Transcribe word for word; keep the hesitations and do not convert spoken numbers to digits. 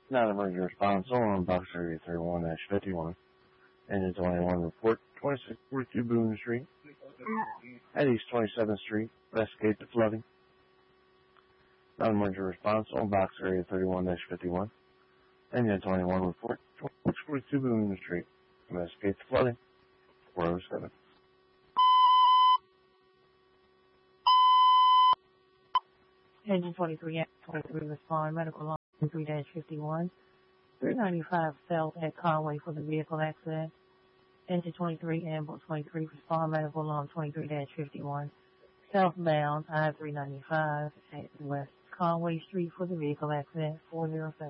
Non-emergency response on box area thirty-one dash fifty-one. Engine twenty-one report, twenty-six forty-two Boone Street. At East twenty-seventh Street, investigate the flooding. Non-emergency response on box area thirty-one dash fifty-one. Engine twenty-one report, twenty-six forty-two Boone Street. Investigate the flooding. four oh seven. Engine twenty-three, twenty-three respond, medical line three dash fifty-one, three ninety-five South at Conway for the vehicle accident. Engine twenty-three, ambulance twenty-three, respond, medical line twenty-three dash fifty-one, southbound I three ninety-five at West Conway Street for the vehicle accident, four oh seven.